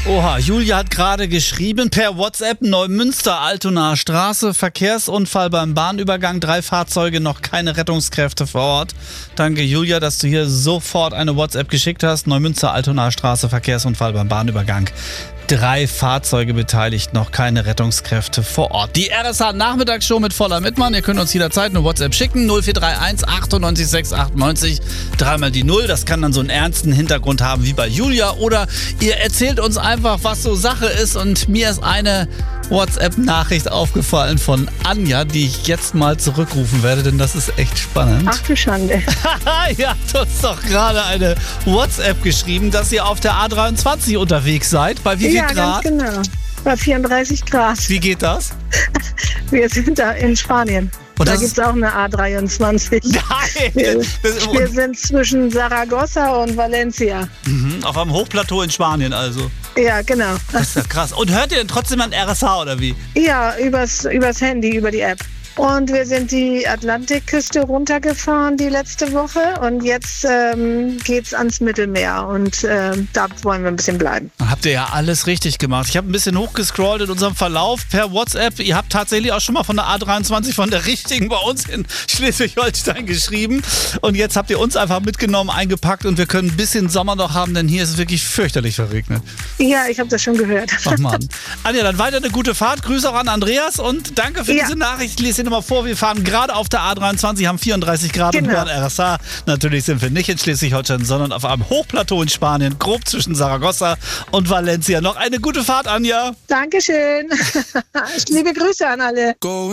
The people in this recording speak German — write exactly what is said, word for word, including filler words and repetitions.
Oha, Julia hat gerade geschrieben per WhatsApp: Neumünster-Altonaer Straße, Verkehrsunfall beim Bahnübergang, drei Fahrzeuge, noch keine Rettungskräfte vor Ort. Danke, Julia, dass du hier sofort eine WhatsApp geschickt hast. Neumünster-Altonaer Straße, Verkehrsunfall beim Bahnübergang. Drei Fahrzeuge beteiligt, noch keine Rettungskräfte vor Ort. Die R S H-Nachmittagsshow mit Voller Mitmann. Ihr könnt uns jederzeit eine WhatsApp schicken. null vier drei eins achtundneunzig sechs achtundneunzig. Dreimal die Null. Das kann dann so einen ernsten Hintergrund haben wie bei Julia. Oder ihr erzählt uns einfach, was so Sache ist. Und mir ist eine WhatsApp-Nachricht aufgefallen von Anja, die ich jetzt mal zurückrufen werde, denn das ist echt spannend. Ach du Schande. Ihr habt uns doch gerade eine WhatsApp geschrieben, dass ihr auf der A dreiundzwanzig unterwegs seid. Bei wie viel Ja, Grad? ganz genau. Bei vierunddreißig Grad. Wie geht das? Wir sind da in Spanien. Und da das gibt es auch eine A dreiundzwanzig. Nein! Wir, Das, wir sind zwischen Saragossa und Valencia. mhm, auf einem Hochplateau in Spanien also. Ja, genau. Das ist ja krass. Und hört ihr denn trotzdem an R S H oder wie? Ja, übers, übers Handy, über die App. Und wir sind die Atlantikküste runtergefahren die letzte Woche und jetzt ähm, geht's ans Mittelmeer und ähm, da wollen wir ein bisschen bleiben. Dann habt ihr ja alles richtig gemacht. Ich habe ein bisschen hochgescrollt in unserem Verlauf per WhatsApp. Ihr habt tatsächlich auch schon mal von der A dreiundzwanzig, von der richtigen, bei uns in Schleswig-Holstein geschrieben. Und jetzt habt ihr uns einfach mitgenommen, eingepackt und wir können ein bisschen Sommer noch haben, denn hier ist es wirklich fürchterlich verregnet. Ja, ich habe das schon gehört. Ach Mann. Anja, dann weiter eine gute Fahrt. Grüße auch an Andreas und danke für Ja. diese Nachricht. Ich lese dir nochmal vor, wir fahren gerade auf der A dreiundzwanzig, haben vierunddreißig Grad und Genau. hören R S H. Natürlich sind wir nicht in Schleswig-Holstein, sondern auf einem Hochplateau in Spanien, grob zwischen Saragossa und Valencia. Noch eine gute Fahrt, Anja. Dankeschön. Liebe Grüße an alle. Go.